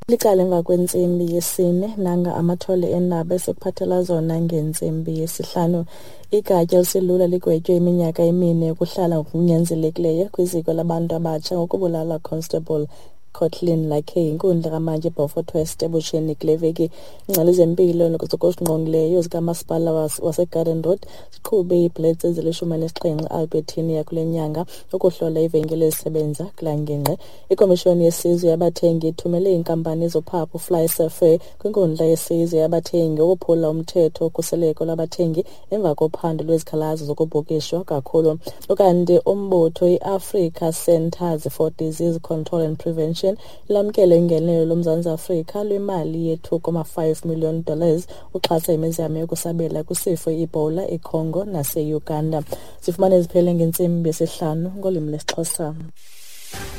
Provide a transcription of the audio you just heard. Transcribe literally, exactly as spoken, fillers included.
Liqala emva kwentsimbi yesine nanga amathole endaba esokuphathela zona ngentsimbi yesihlanu. Igatya eliselula ligwetywe iminyaka emine yokuhlala ngokunyanzelekileyo kwiziko labantu abatsha ngokubulala Constable Cotlin Lakey inkundla kamantyi Beaufort West ebutsheni kule veki. Ingcali zempilo zokusingqongileyo zikamasipala waseGarden Road ziqhube iiblitz ezilishumi elinesixhenxe Albertine yakule nyanga ukuhlola ivenkile ezisebenza kulaa ngingqi. Ikomishoni yesizwe yabathengi ithumele iinkampani zophapho Flysafair kwinkundla yesizwe yabathengi ukuphula umthetho wokhuseleko lwabathengi emva kophando lwezikhalazo zokubhukishwa kakhulu. Ukanti umbutho iAfrica Centres for Disease Control and Prevention lamkele ingenelo loMzantsi Afrika lwemali ye-two point five million dollars uxhasa imizamo yokusabela kwisifo i-Ebola eCongo nase-Uganda. Sifumane ziphele ngentsimbi yesihlanu ngolwimi lesiXhosa.